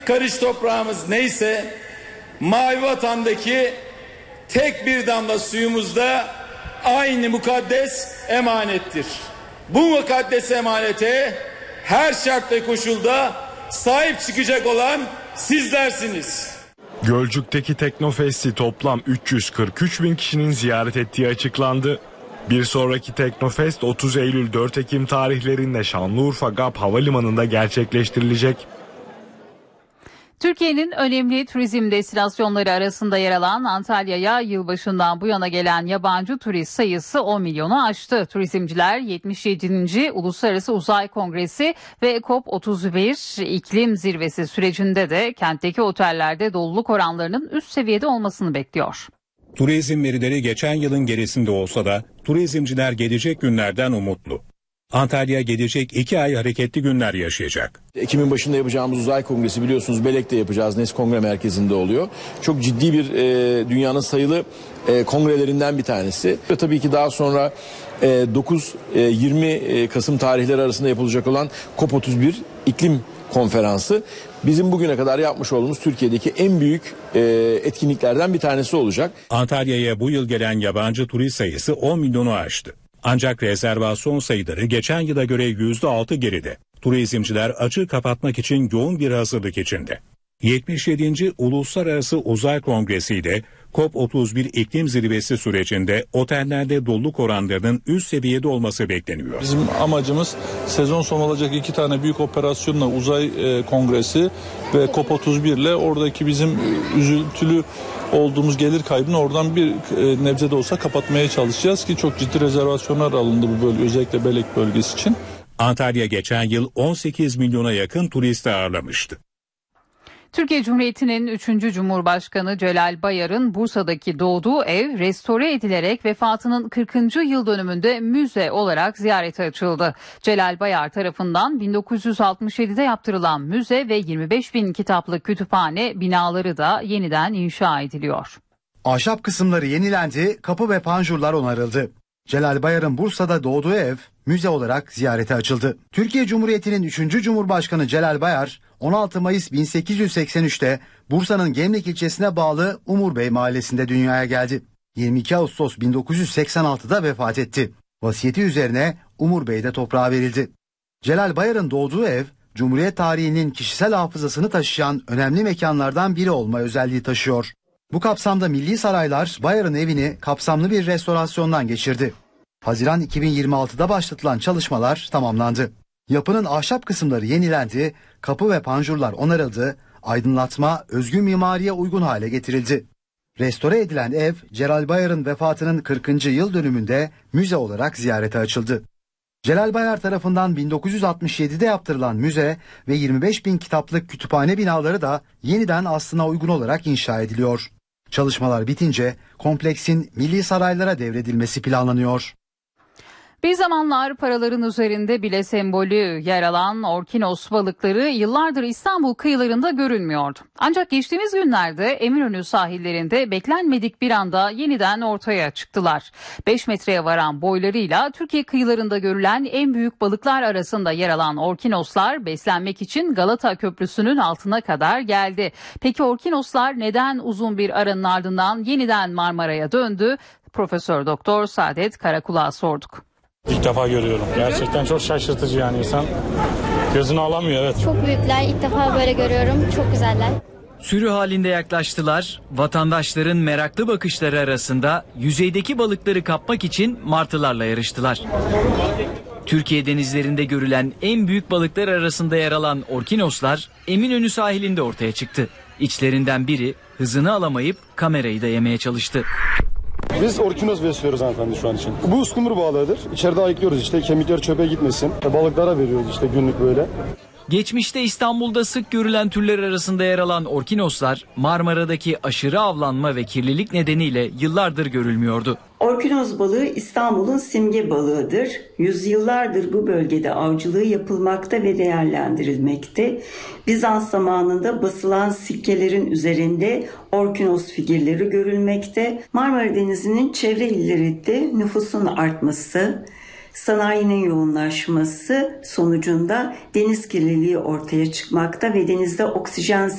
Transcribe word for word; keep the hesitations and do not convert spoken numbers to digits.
Karış toprağımız neyse Mavi Vatan'daki tek bir damla suyumuz da aynı mukaddes emanettir. Bu mukaddes emanete her şart ve koşulda sahip çıkacak olan sizlersiniz. Gölcük'teki Teknofest'i toplam üç yüz kırk üç bin kişinin ziyaret ettiği açıklandı. Bir sonraki Teknofest otuz Eylül dört Ekim tarihlerinde Şanlıurfa GAP Havalimanı'nda gerçekleştirilecek. Türkiye'nin önemli turizm destinasyonları arasında yer alan Antalya'ya yılbaşından bu yana gelen yabancı turist sayısı on milyonu aştı. Turizmciler yetmiş yedinci Uluslararası Uzay Kongresi ve COP otuz bir iklim zirvesi sürecinde de kentteki otellerde doluluk oranlarının üst seviyede olmasını bekliyor. Turizm verileri geçen yılın gerisinde olsa da turizmciler gelecek günlerden umutlu. Antalya gelecek iki ay hareketli günler yaşayacak. Ekim'in başında yapacağımız uzay kongresi biliyorsunuz Belek'te yapacağız. Nes Kongre Merkezi'nde oluyor. Çok ciddi bir e, dünyanın sayılı e, kongrelerinden bir tanesi. Ve tabii ki daha sonra e, dokuz yirmi Kasım tarihleri arasında yapılacak olan COP otuz bir iklim konferansı bizim bugüne kadar yapmış olduğumuz Türkiye'deki en büyük e, etkinliklerden bir tanesi olacak. Antalya'ya bu yıl gelen yabancı turist sayısı on milyonu aştı. Ancak rezervasyon sayıları geçen yıla göre yüzde altı geride. Turizmciler açığı kapatmak için yoğun bir hazırlık içinde. yetmiş yedinci Uluslararası Uzay Kongresi ile COP otuz bir iklim zirvesi sürecinde otellerde doluluk oranlarının üst seviyede olması bekleniyor. Bizim amacımız sezon sonu olacak iki tane büyük operasyonla uzay e, kongresi ve COP otuz bir ile oradaki bizim e, üzüntülü olduğumuz gelir kaybını oradan bir e, nebze de olsa kapatmaya çalışacağız ki çok ciddi rezervasyonlar alındı bu bölge, özellikle Belek bölgesi için. Antalya geçen yıl on sekiz milyona yakın turist ağırlamıştı. Türkiye Cumhuriyeti'nin üçüncü Cumhurbaşkanı Celal Bayar'ın Bursa'daki doğduğu ev restore edilerek vefatının kırkıncı yıl dönümünde müze olarak ziyarete açıldı. Celal Bayar tarafından bin dokuz yüz altmış yedide yaptırılan müze ve yirmi beş bin kitaplık kütüphane binaları da yeniden inşa ediliyor. Ahşap kısımları yenilendi, kapı ve panjurlar onarıldı. Celal Bayar'ın Bursa'da doğduğu ev müze olarak ziyarete açıldı. Türkiye Cumhuriyeti'nin üçüncü Cumhurbaşkanı Celal Bayar on altı Mayıs bin sekiz yüz seksen üçte Bursa'nın Gemlik ilçesine bağlı Umur Bey mahallesinde dünyaya geldi. yirmi iki Ağustos bin dokuz yüz seksen altıda vefat etti. Vasiyeti üzerine Umur Bey'de toprağa verildi. Celal Bayar'ın doğduğu ev Cumhuriyet tarihinin kişisel hafızasını taşıyan önemli mekanlardan biri olma özelliği taşıyor. Bu kapsamda Milli Saraylar Bayar'ın evini kapsamlı bir restorasyondan geçirdi. Haziran iki bin yirmi altıda başlatılan çalışmalar tamamlandı. Yapının ahşap kısımları yenilendi, kapı ve panjurlar onarıldı, aydınlatma özgün mimariye uygun hale getirildi. Restore edilen ev, Celal Bayar'ın vefatının kırkıncı yıl dönümünde müze olarak ziyarete açıldı. Celal Bayar tarafından bin dokuz yüz altmış yedide yaptırılan müze ve yirmi beş bin kitaplık kütüphane binaları da yeniden aslına uygun olarak inşa ediliyor. Çalışmalar bitince kompleksin milli saraylara devredilmesi planlanıyor. Bir zamanlar paraların üzerinde bile sembolü yer alan orkinos balıkları yıllardır İstanbul kıyılarında görülmüyordu. Ancak geçtiğimiz günlerde Eminönü sahillerinde beklenmedik bir anda yeniden ortaya çıktılar. beş metreye varan boylarıyla Türkiye kıyılarında görülen en büyük balıklar arasında yer alan orkinoslar beslenmek için Galata Köprüsü'nün altına kadar geldi. Peki orkinoslar neden uzun bir aranın ardından yeniden Marmara'ya döndü? Profesör Doktor Saadet Karakulak'a sorduk. İlk defa görüyorum. Gerçekten çok şaşırtıcı yani insan gözünü alamıyor, evet. Çok büyükler, ilk defa böyle görüyorum. Çok güzeller. Sürü halinde yaklaştılar. Vatandaşların meraklı bakışları arasında yüzeydeki balıkları kapmak için martılarla yarıştılar. Türkiye denizlerinde görülen en büyük balıklar arasında yer alan orkinoslar Eminönü sahilinde ortaya çıktı. İçlerinden biri hızını alamayıp kamerayı da yemeye çalıştı. Biz orkinos besliyoruz hanımefendi şu an için. Bu uskumru balığıdır. İçeride ayıklıyoruz işte, kemikler çöpe gitmesin. Balıklara veriyoruz işte günlük böyle. Geçmişte İstanbul'da sık görülen türler arasında yer alan orkinoslar Marmara'daki aşırı avlanma ve kirlilik nedeniyle yıllardır görülmüyordu. Orkinos balığı İstanbul'un simge balığıdır. Yüzyıllardır bu bölgede avcılığı yapılmakta ve değerlendirilmekte. Bizans zamanında basılan sikkelerin üzerinde orkinos figürleri görülmekte. Marmara Denizi'nin çevre illerinde nüfusun artması, Sanayinin yoğunlaşması sonucunda deniz kirliliği ortaya çıkmakta ve denizde oksijen